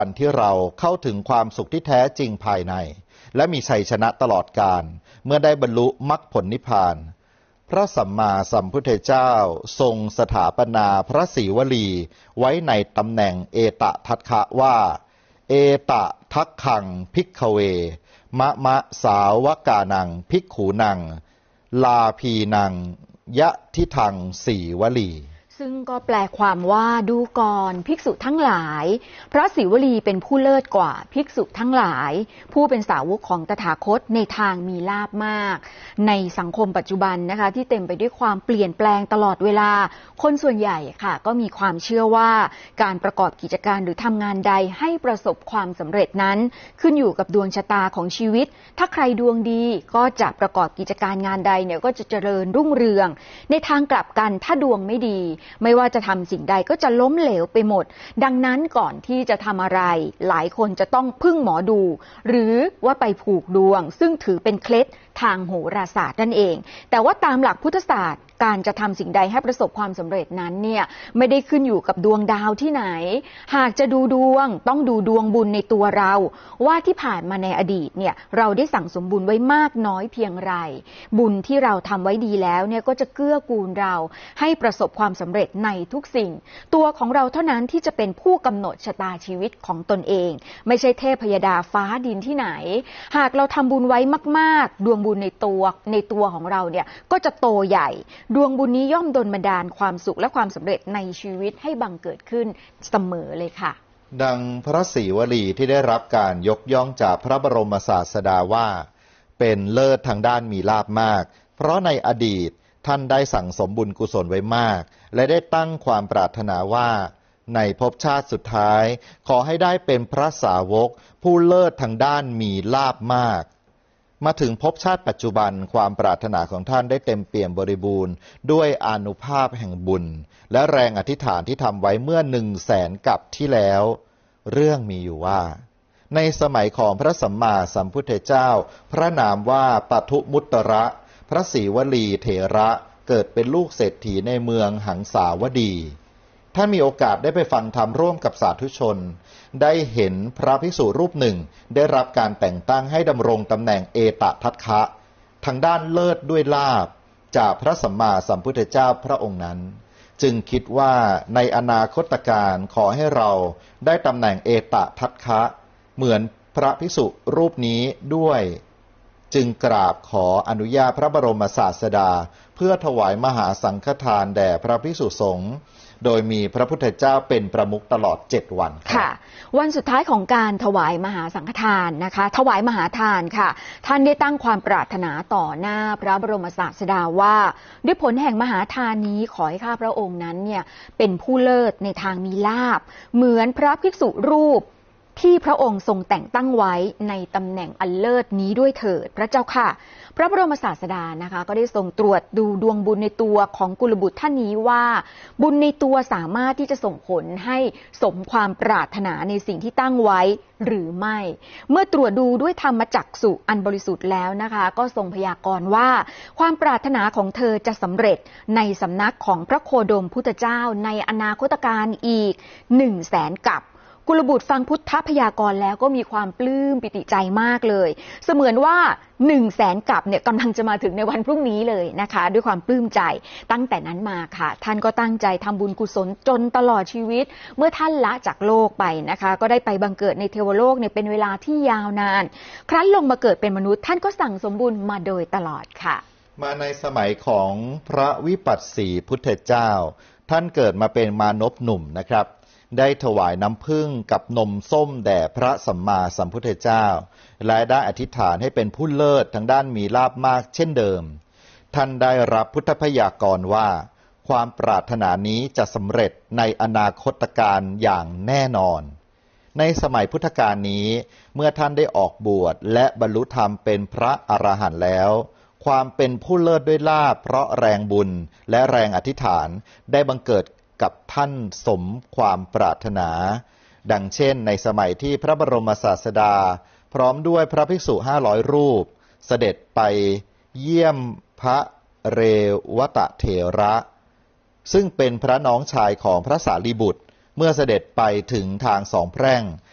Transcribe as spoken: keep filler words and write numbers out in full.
วันที่เราเข้าถึงความสุขที่แท้จริงภายในและมีชัยชนะตลอดกาลเมื่อได้บรรลุมรรคผลนิพพานพระสัมมาสัมพุทธเจ้าทรงสถาปนาพระศรีวลีไว้ในตำแหน่งเอตทัคคะว่าเอตทัคคังภิกขเวมะมะสาวกานังภิกขุนังลาภีนังยะทิทังสีวลีซึ่งก็แปลความว่าดูก่อนภิกษุทั้งหลายพระศรีวลีเป็นผู้เลิศกว่าภิกษุทั้งหลายผู้เป็นสาวกของตถาคตในทางมีลาภมากในสังคมปัจจุบันนะคะที่เต็มไปด้วยความเปลี่ยนแปลงตลอดเวลาคนส่วนใหญ่ค่ะก็มีความเชื่อว่าการประกอบกิจการหรือทำงานใดให้ประสบความสำเร็จนั้นขึ้นอยู่กับดวงชะตาของชีวิตถ้าใครดวงดีก็จะประกอบกิจการงานใดเนี่ยก็จะเจริญรุ่งเรืองในทางกลับกันถ้าดวงไม่ดีไม่ว่าจะทำสิ่งใดก็จะล้มเหลวไปหมดดังนั้นก่อนที่จะทำอะไรหลายคนจะต้องพึ่งหมอดูหรือว่าไปผูกดวงซึ่งถือเป็นเคล็ดทางโหราศาสตร์นั่นเองแต่ว่าตามหลักพุทธศาสตร์การจะทำสิ่งใดให้ประสบความสำเร็จนั้นเนี่ยไม่ได้ขึ้นอยู่กับดวงดาวที่ไหนหากจะดูดวงต้องดูดวงบุญในตัวเราว่าที่ผ่านมาในอดีตเนี่ยเราได้สั่งสมบุญไว้มากน้อยเพียงไรบุญที่เราทำไว้ดีแล้วเนี่ยก็จะเกื้อกูลเราให้ประสบความสำเร็จในทุกสิ่งตัวของเราเท่านั้นที่จะเป็นผู้กำหนดชะตาชีวิตของตนเองไม่ใช่เทพยดาฟ้าดินที่ไหนหากเราทำบุญไว้มากๆดวงบุญในตัวในตัวของเราเนี่ยก็จะโตใหญ่ดวงบุญนี้ย่อมดลบันดาลความสุขและความสำเร็จในชีวิตให้บังเกิดขึ้นเสมอเลยค่ะดังพระศรีวลีที่ได้รับการยกย่องจากพระบรมศาสดาว่าเป็นเลิศทางด้านมีลาภมากเพราะในอดีตท่านได้สั่งสมบุญกุศลไว้มากและได้ตั้งความปรารถนาว่าในภพชาติสุดท้ายขอให้ได้เป็นพระสาวกผู้เลิศทางด้านมีลาภมากมาถึงภพชาติปัจจุบันความปรารถนาของท่านได้เต็มเปี่ยมบริบูรณ์ด้วยอานุภาพแห่งบุญและแรงอธิษฐานที่ทำไว้เมื่อหนึ่งแสนกับที่แล้วเรื่องมีอยู่ว่าในสมัยของพระสัมมาสัมพุทธเจ้าพระนามว่าปทุมุตตระพระศรีวลีเถระเกิดเป็นลูกเศรษฐีในเมืองหังสาวดีท่านมีโอกาสได้ไปฟังธรรมร่วมกับสาธุชนได้เห็นพระภิกษุรูปหนึ่งได้รับการแต่งตั้งให้ดำรงตำแหน่งเอตทัคคะทางด้านเลิศด้วยลาภจากพระสัมมาสัมพุทธเจ้าพระองค์นั้นจึงคิดว่าในอนาคตการขอให้เราได้ตำแหน่งเอตทัคคะเหมือนพระภิกษุรูปนี้ด้วยจึงกราบขออนุญาตพระบรมศาสดาเพื่อถวายมหาสังฆทานแด่พระภิกษุสงฆ์โดยมีพระพุทธเจ้าเป็นประมุขตลอดเจ็ดวันค่ะวันสุดท้ายของการถวายมหาสังฆทานนะคะถวายมหาทานค่ะท่านได้ตั้งความปรารถนาต่อหน้าพระบรมศาสดาว่าด้วยผลแห่งมหาทานนี้ขอให้ข้าพระองค์นั้นเนี่ยเป็นผู้เลิศในทางมีลาภเหมือนพระภิกษุรูปที่พระองค์ทรงแต่งตั้งไว้ในตำแหน่งอันเลิศนี้ด้วยเถิดพระเจ้าค่ะพระบรมศาสดานะคะก็ได้ทรงตรวจดูดวงบุญในตัวของกุลบุตรท่านนี้ว่าบุญในตัวสามารถที่จะส่งผลให้สมความปรารถนาในสิ่งที่ตั้งไว้หรือไม่เมื่อตรวจดูด้วยธรรมจักษุอันบริสุทธิ์แล้วนะคะก็ทรงพยากรณ์ว่าความปรารถนาของเธอจะสำเร็จในสำนักของพระโคดมพุทธเจ้าในอนาคตการอีกหนึ่งแสนกับกุลบุตรฟังพุทธพยากรณ์แล้วก็มีความปลื้มปิติใจมากเลยเสมือนว่าหนึ่งแสนกับเนี่ยกำลังจะมาถึงในวันพรุ่งนี้เลยนะคะด้วยความปลื้มใจตั้งแต่นั้นมาค่ะท่านก็ตั้งใจทำบุญกุศลจนตลอดชีวิตเมื่อท่านละจากโลกไปนะคะก็ได้ไปบังเกิดในเทวโลกเนี่ยเป็นเวลาที่ยาวนานครั้นลงมาเกิดเป็นมนุษย์ท่านก็สั่งสมบุญมาโดยตลอดค่ะมาในสมัยของพระวิปัสสีพุทธเจ้าท่านเกิดมาเป็นมานพหนุ่มนะครับได้ถวายน้ำผึ้งกับนมส้มแด่พระสัมมาสัมพุทธเจ้าและได้อธิษฐานให้เป็นผู้เลิศทางด้านมีลาภมากเช่นเดิมท่านได้รับพุทธพยากรณ์ว่าความปรารถนานี้จะสำเร็จในอนาคตการอย่างแน่นอนในสมัยพุทธกาลนี้เมื่อท่านได้ออกบวชและบรรลุธรรมเป็นพระอรหันต์แล้วความเป็นผู้เลิศด้วยลาภเพราะแรงบุญและแรงอธิษฐานได้บังเกิดกับท่านสมความปรารถนาดังเช่นในสมัยที่พระบรมศาสดาพร้อมด้วยพระภิกษุห้าร้อยรูปเสด็จไปเยี่ยมพระเรวตเถระซึ่งเป็นพระน้องชายของพระสารีบุตรเมื่อเสด็จไปถึงทางสองแพร่ง